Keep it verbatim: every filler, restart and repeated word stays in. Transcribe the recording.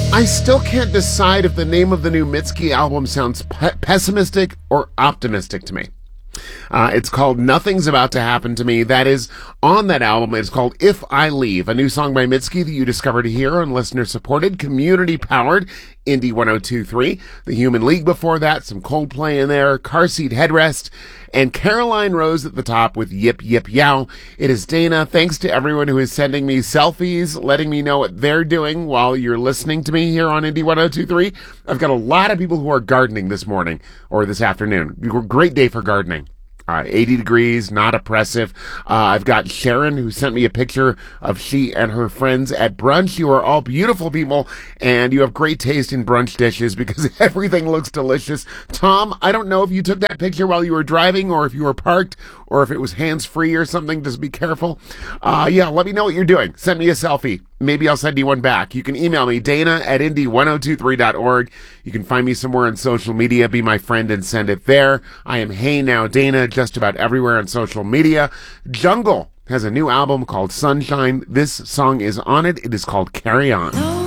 I still can't decide if the name of the new Mitski album sounds pe- pessimistic or optimistic to me. Uh, it's called Nothing's About to Happen to Me. That is on that album. It's called If I Leave, a new song by Mitski that you discovered here on listener-supported, community-powered Indie one oh two point three. The Human League before that, some Coldplay in there, Car Seat Headrest, and Caroline Rose at the top with Yip Yip Yow. It is Dana. Thanks to everyone who is sending me selfies, letting me know what they're doing while you're listening to me here on Indie one oh two point three. I've got a lot of people who are gardening this morning or this afternoon. Great day for gardening. Uh, eighty degrees, not oppressive. Uh, I've got Sharon who sent me a picture of she and her friends at brunch. You are all beautiful people, and you have great taste in brunch dishes because everything looks delicious. Tom, I don't know if you took that picture while you were driving or if you were parked or if it was hands-free or something. Just be careful. Uh, yeah, let me know what you're doing. Send me a selfie. Maybe I'll send you one back. You can email me, Dana at indie one oh two three dot org. You can find me somewhere on social media. Be my friend and send it there. I am Hey Now Dana just about everywhere on social media. Jungle has a new album called Sunshine. This song is on it. It is called Carry On.